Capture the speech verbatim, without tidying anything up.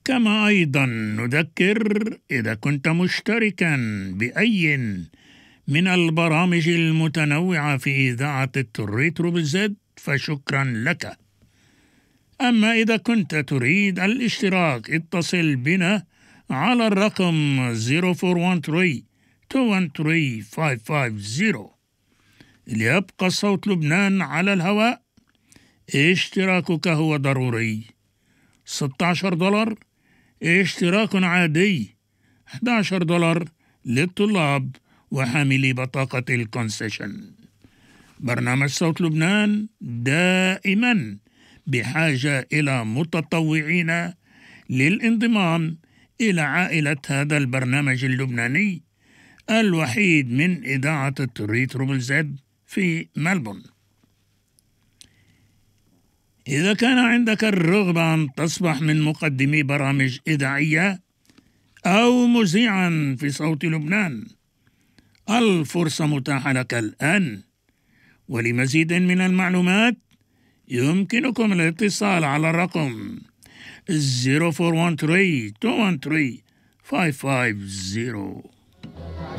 كما أيضا نذكر إذا كنت مشتركا بأي من البرامج المتنوعة في إذاعة الريترو بالزد فشكرا لك. أما إذا كنت تريد الاشتراك اتصل بنا على الرقم صفر أربعة واحد ثلاثة اثنين ثلاثة خمسة خمسة صفر. ليبقى صوت لبنان على الهواء اشتراكك هو ضروري. ستة عشر دولار اشتراك عادي، أحد عشر دولار للطلاب وحاملي بطاقة الكونسيشن. برنامج صوت لبنان دائما بحاجة إلى متطوعين للانضمام إلى عائلة هذا البرنامج اللبناني الوحيد من إذاعة الريترو بالزد في ملبورن. إذا كان عندك الرغبة أن تصبح من مقدمي برامج إذاعية أو مذيعا في صوت لبنان، الفرصة متاحة لك الآن. ولمزيد من المعلومات يمكنكم الاتصال على الرقم صفر أربعة واحد ثلاثة اثنين ثلاثة خمسة خمسة صفر.